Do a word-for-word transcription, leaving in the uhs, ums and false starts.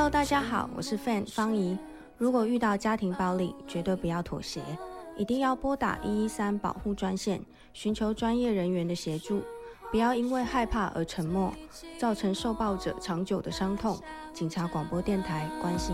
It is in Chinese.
Hello， 大家好，我是 Fan 方怡。如果遇到家庭暴力，绝对不要妥协，一定要拨打一一三保护专线，寻求专业人员的协助。不要因为害怕而沉默，造成受暴者长久的伤痛。警察广播电台关心。